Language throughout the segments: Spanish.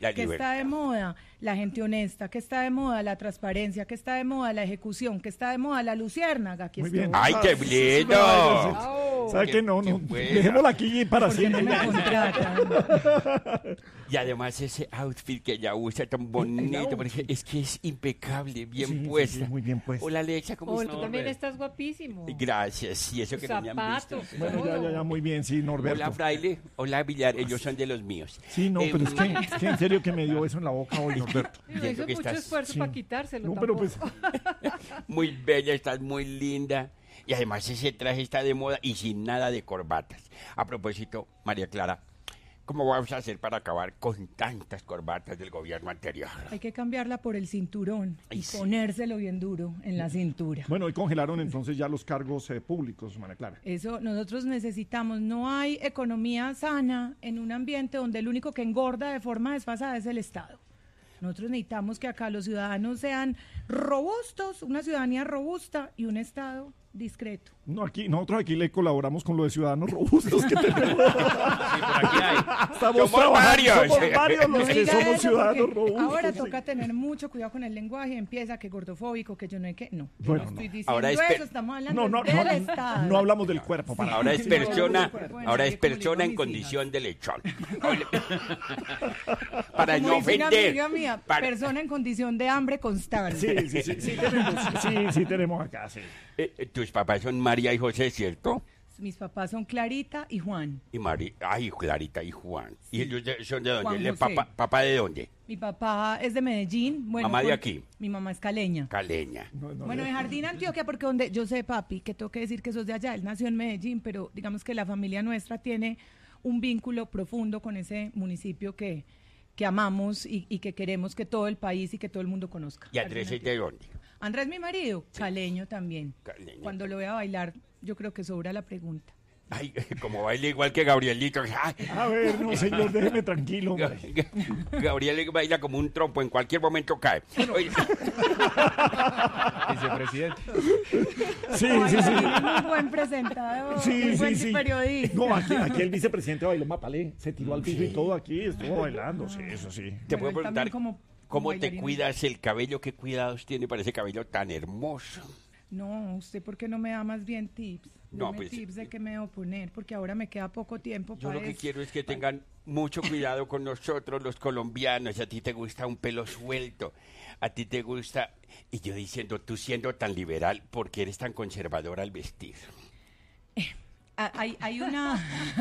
¿Qué está de moda? La gente honesta. ¿Qué está de moda? La transparencia. ¿Qué está de moda? La ejecución. ¿Qué está de moda? La luciérnaga. Aquí Muy estoy. bien. ¡Ay, qué lindo! ¿Sabe qué? No, dejémosla aquí para ¿Por qué no siempre. me contratan? Y además ese outfit que ella usa tan bonito, porque es que es impecable, bien puesta. Sí, muy bien puesta. Hola, Alexa, ¿cómo Oh, estás? tú también estás guapísimo. Gracias, y eso que no me han visto. Zapatos. Bueno, ya, muy bien, sí, Norberto. Hola, Fraile. Hola, Villar. Ellos son de los míos. Sí, no, pero es que en serio que me dio eso en la boca hoy, Norberto. Hizo Viendo que mucho estás- esfuerzo sí. para quitárselo. No, pero tampoco. pues, Muy bella, estás muy linda. Y además ese traje está de moda y sin nada de corbatas. A propósito, María Clara, ¿cómo vamos a hacer para acabar con tantas corbatas del gobierno anterior? Hay que cambiarla por el cinturón Ay, y sí. ponérselo bien duro en la cintura. bueno, hoy congelaron entonces ya los cargos públicos, María Clara. Eso nosotros necesitamos. No hay economía sana en un ambiente donde el único que engorda de forma desfasada es el Estado. Nosotros necesitamos que acá los ciudadanos sean robustos, una ciudadanía robusta y un Estado discreto. No, nosotros aquí le colaboramos con lo de ciudadanos robustos que tenemos. Sí, por aquí hay. Estamos Somos varios. Somos varios los No que diga somos eso, ciudadanos porque robustos. ahora sí. toca tener mucho cuidado con el lenguaje. Empieza que gordofóbico, que yo no hay que. No, yo Bueno, no estoy no. diciendo Ahora eso, estamos hablando del Estado. no hablamos del cuerpo. Para Ahora es Sí, persona, bueno, ahora yo es como le digo persona a en mis condición de lechón. Para Como no dice una ofender. amiga mía, Para- persona en condición de hambre constante. Sí, tenemos acá, sí. Tus papás son María y José, ¿cierto? Mis papás son Clarita y Juan. Y María, ay, Clarita y Juan. ¿Y ellos son de dónde? Juan ¿Le José. papá de dónde? Mi papá es de Medellín. Bueno, Mamá de aquí. Mi mamá es caleña. Caleña. Bueno, de Jardín, Antioquia, porque donde yo sé, papi, que tengo que decir que sos de allá. Él nació en Medellín, pero digamos que la familia nuestra tiene un vínculo profundo con ese municipio que amamos y que queremos que todo el país y que todo el mundo conozca. ¿Y Andrés es de dónde? Andrés, mi marido, caleño también. Caleño. Cuando lo vea bailar, yo creo que sobra la pregunta. Ay, como baila igual que Gabrielito. Ay, A ver, no, señor, déjeme tranquilo, hombre. Gabriel baila como un trompo, en cualquier momento cae. Oye, Vicepresidente. Sí. Muy buen presentador, muy buen periodista. No, aquí el vicepresidente bailó Mapalé, se tiró al piso y todo aquí, estuvo bailando, sí, eso sí. te Bueno, puedo él preguntar también como cómo te bailarín. cuidas el cabello, qué cuidados tiene para ese cabello tan hermoso. No, ¿usted por qué no me da más bien tips? No, Deme pues, tips de qué me debo poner, porque ahora me queda poco tiempo Yo para lo que eso. quiero es que tengan mucho cuidado con nosotros, los colombianos. A ti te gusta un pelo suelto, a ti te gusta... Y yo diciendo, tú siendo tan liberal, ¿por qué eres tan conservador al vestir? Hay una...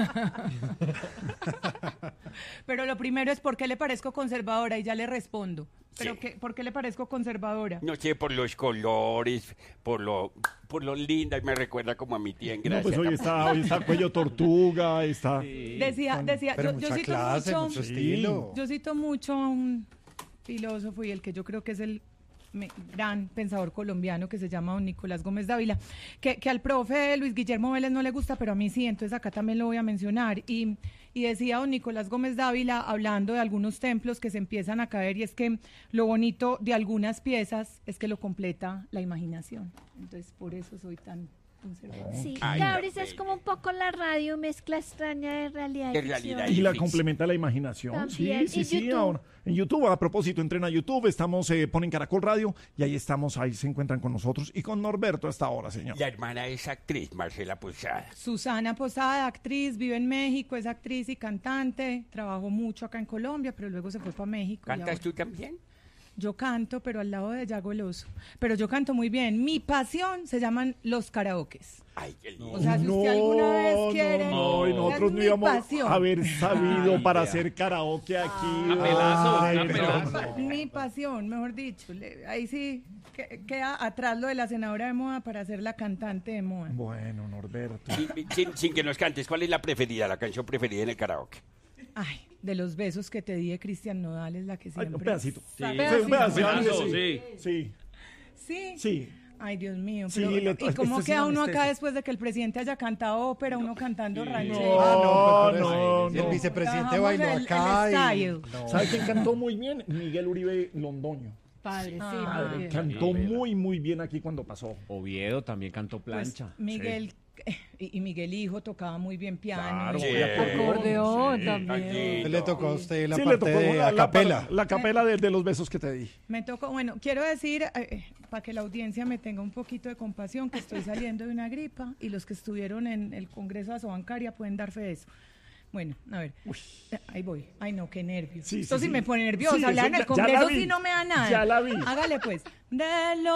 Pero lo primero es ¿por qué le parezco conservadora? Y ya le respondo. ¿Pero Sí. por qué le parezco conservadora? No sé, por los colores, por lo linda, y me recuerda como a mi tía en No, Gracia. pues hoy está cuello tortuga, está... Decía, Pero yo mucha cito clase, mucho... mucho estilo. Yo cito mucho a un filósofo y el que yo creo que es el gran pensador colombiano que se llama don Nicolás Gómez Dávila, que al profe Luis Guillermo Vélez no le gusta, pero a mí sí, entonces acá también lo voy a mencionar. Y decía don Nicolás Gómez Dávila, hablando de algunos templos que se empiezan a caer, y es que lo bonito de algunas piezas es que lo completa la imaginación. Entonces, por eso soy tan conservadora. Sí, Ay, Cabris tan es como un poco la radio mezcla extraña de realidad y De ficción. realidad Y la ficción. complementa la imaginación. También. Sí, ¿Y sí, YouTube? ahora. En YouTube, a propósito, entren a YouTube, estamos, ponen Caracol Radio, y ahí estamos, ahí se encuentran con nosotros, y con Norberto hasta ahora, señor. La hermana es actriz, Marcela Posada. Susana Posada, actriz, vive en México, es actriz y cantante, trabajó mucho acá en Colombia, pero luego se fue para México. y ¿Cantas ahora- tú también? Yo canto, pero al lado de Yago Loso. Pero yo canto muy bien. Mi pasión se llaman los karaokes. Ay, qué lindo. O sea, si usted alguna vez quiere... No, y esa nosotros es no mi íbamos pasión. a haber sabido para hacer karaoke aquí. Ay, no. Mi pasión, mejor dicho. Ahí sí queda atrás lo de la senadora de moda para ser la cantante de moda. Bueno, Norberto. Sin que nos cantes, ¿cuál es la preferida, la canción preferida en el karaoke? Ay, de los besos que te di de Cristian Nodal es la que Ay, siempre... un pedacito. Sí. Un pedacito, sí. Sí. Sí. Sí. Ay, Dios mío. Sí, Pero, ¿y cómo este sí queda lo uno acá anestesia. después de que el presidente haya cantado ópera, uno cantando ranchero? No, El vicepresidente Trabajamos bailó el acá style. No. ¿Sabe quién cantó muy bien? Miguel Uribe Londoño. Padre, sí, Ah, muy bien. Cantó muy bien aquí cuando pasó. Oviedo también cantó Pues, plancha. Miguel Y Miguel Hijo tocaba muy bien piano. Claro, Sí. Acordeón también. Lindo. Le tocó a usted la Sí, parte de la acapela. La capela de los besos que te di. Me tocó, bueno, quiero decir, para que la audiencia me tenga un poquito de compasión, que estoy saliendo de una gripa y los que estuvieron en el Congreso de Asobancaria pueden dar fe de eso. Bueno, a ver, ahí voy. Ay, no, qué nervios. Sí, Esto sí, sí sí. me pone nerviosa. Sí, Hablar eso en el ya la Congreso vi, sí no me da nada. ya la vi. Hágale pues. De lo